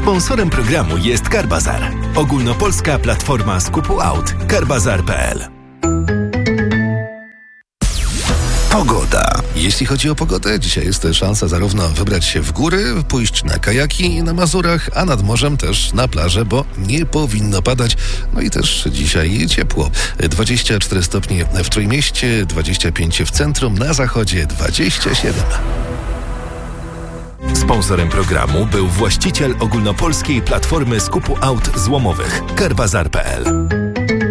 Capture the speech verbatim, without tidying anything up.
Sponsorem programu jest Carbazar, ogólnopolska platforma skupu aut. Carbazar kropka p l. Pogoda. Jeśli chodzi o pogodę, dzisiaj jest szansa zarówno wybrać się w góry, pójść na kajaki na Mazurach, a nad morzem też na plażę, bo nie powinno padać. No i też dzisiaj ciepło. dwadzieścia cztery stopnie w Trójmieście, dwadzieścia pięć w centrum, na zachodzie dwadzieścia siedem. Sponsorem programu był właściciel ogólnopolskiej platformy skupu aut złomowych Carbazar kropka p l.